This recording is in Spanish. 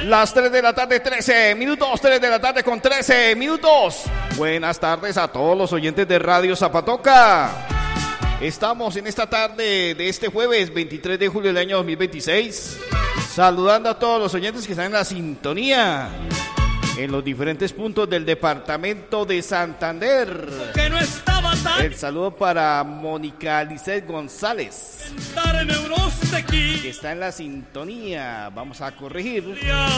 Las 3 de la tarde, 13 minutos, 3 de la tarde con 13 minutos. Buenas tardes a todos los oyentes de Radio Zapatoca. Estamos en esta tarde de este jueves 23 de julio del año 2026, saludando a todos los oyentes que están en la sintonía en los diferentes puntos del departamento de Santander. El saludo para Mónica Lizeth González, que está en la sintonía. Vamos a corregir.